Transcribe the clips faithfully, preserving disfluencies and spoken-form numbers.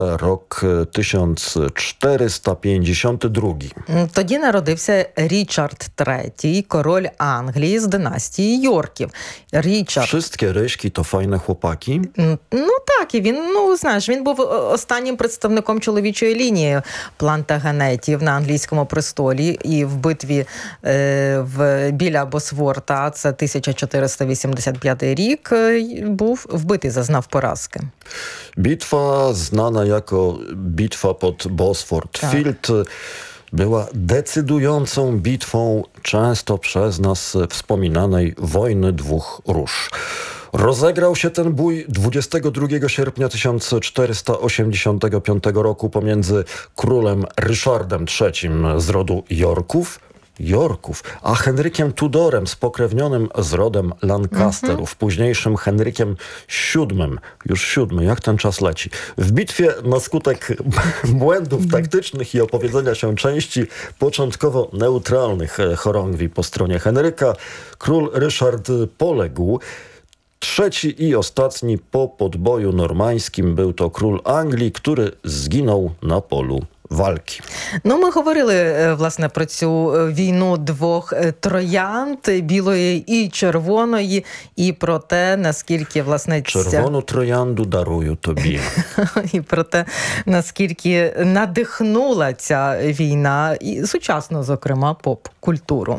Rok tysiąc czterysta pięćdziesiąty drugi. Тоді народився Річард третій, король Англії з династії Йорків. Річард... Wszystkie ryśki to fajne chłopaki? Ну так, і він, ну знаєш, він був останнім представником чоловічої лінії плантагенетів на англійському престолі. І в битві е, в, біля Босворта, це тисяча чотириста вісімдесят п'ятий рік, був вбитий, зазнав поразки. Bitwa znana jako bitwa pod Bosford Tak. Field była decydującą bitwą często przez nas wspominanej wojny dwóch róż. Rozegrał się ten bój dwudziestego drugiego sierpnia tysiąc czterysta osiemdziesiątego piątego roku pomiędzy królem Ryszardem trzecim z rodu Yorków, Yorków, a Henrykiem Tudorem, spokrewnionym z rodem Lancasterów, mm-hmm. późniejszym Henrykiem siódmym. Już siódmy, jak ten czas leci. W bitwie na skutek błędów taktycznych i opowiedzenia się części początkowo neutralnych chorągwi po stronie Henryka, król Ryszard poległ. Trzeci i ostatni po podboju normańskim był to król Anglii, który zginął na polu walki. Ну, ми говорили, власне, про цю війну двох троянд, білої і червоної, і про те, наскільки, власне, ця... Червону троянду дарую тобі. І про те, наскільки надихнула ця війна, і сучасну, зокрема, поп-культуру.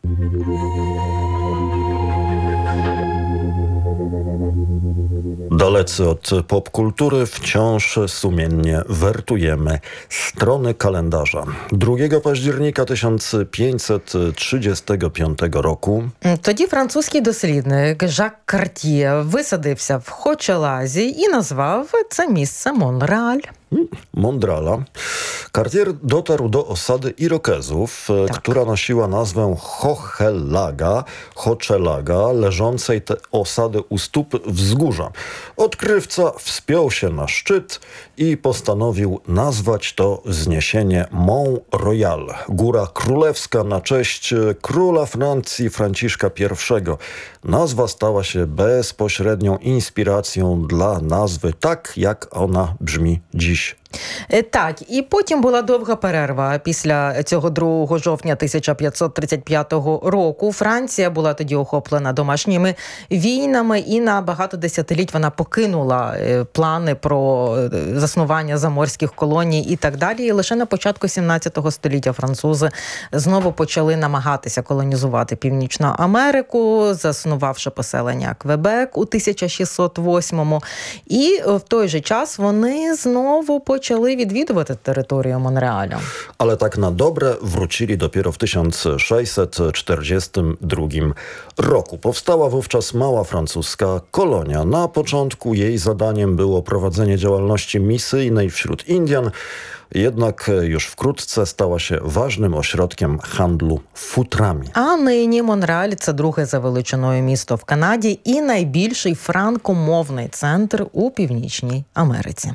Dalecy od popkultury wciąż sumiennie wertujemy strony kalendarza. drugiego października tysiąc pięćset trzydziestego piątego roku тоді французький дослідник Жак Карт'є висадився в Хочелазі і назвав це місце Монреаль. Mondrala. Cartier dotarł do osady Irokezów, tak. która nosiła nazwę Hochelaga, Hochelaga, leżącej te osady u stóp wzgórza. Odkrywca wspiął się na szczyt i postanowił nazwać to wzniesienie Mont Royal, góra królewska na cześć króla Francji Franciszka pierwszego. Nazwa stała się bezpośrednią inspiracją dla nazwy, tak jak ona brzmi dziś. Так, і потім була довга перерва після цього другого жовтня тисяча п'ятсот тридцять п'ятого року. Франція була тоді охоплена домашніми війнами, і на багато десятиліть вона покинула плани про заснування заморських колоній і так далі. І лише на початку сімнадцятого століття французи знову почали намагатися колонізувати Північну Америку, заснувавши поселення Квебек у тисяча шістсот восьмому. І в той же час вони знову почали почали відвідувати територію Монреаля. Ale tak na dobre wrócili dopiero w tysiąc sześćset czterdziestym drugim roku. Powstała wówczas mała francuska kolonia. Na początku jej zadaniem było prowadzenie działalności misyjnej wśród Indian, jednak już wkrótce stała się ważnym ośrodkiem handlu futrami. А нині Монреаль – це друге за величиною місто в Канаді і найбільший франкомовний центр у Північній Америці.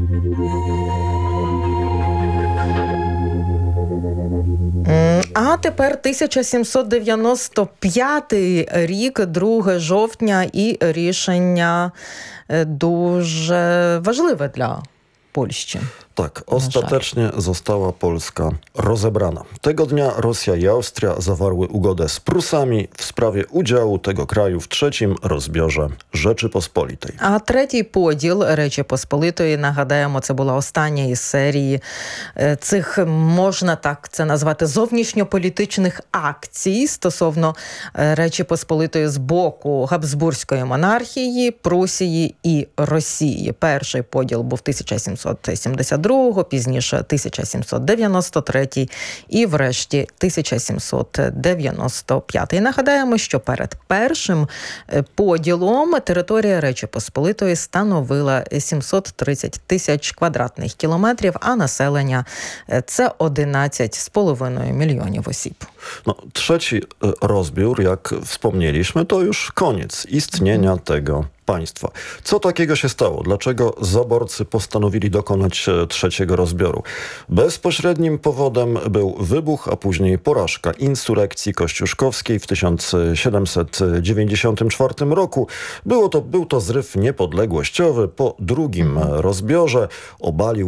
А тепер тисяча сімсот дев'яносто п'ятий рік, друге жовтня, і рішення дуже важливе для Польщі. Tak, ostatecznie została Polska rozebrana. Tego dnia Rosja i Austria zawarły ugodę z Prusami w sprawie udziału tego kraju w trzecim rozbiorze Rzeczypospolitej. А третій поділ Речі Посполитої, нагадаємо, це була остання із серії цих, можна так це назвати, зовнішньополітичних акцій стосовно Речі Посполитої з боку Габсбурзької монархії, Прусії і Росії. Перший поділ був тисяча сімсот сімдесят другого, пізніше тисяча сімсот дев'яносто третій і врешті тисяча сімсот дев'яносто п'ятий. Нагадаємо, що перед першим поділом територія Речі Посполитої становила сімсот тридцять тисяч квадратних кілометрів, а населення – це одинадцять з половиною мільйонів осіб. No, trzeci rozbiór, jak wspomnieliśmy, to już koniec istnienia tego państwa. Co takiego się stało? Dlaczego zaborcy postanowili dokonać trzeciego rozbioru? Bezpośrednim powodem był wybuch, a później porażka insurekcji kościuszkowskiej w tysiąc siedemset dziewięćdziesiątym czwartym roku. Było to, był to zryw niepodległościowy. Po drugim rozbiorze obalił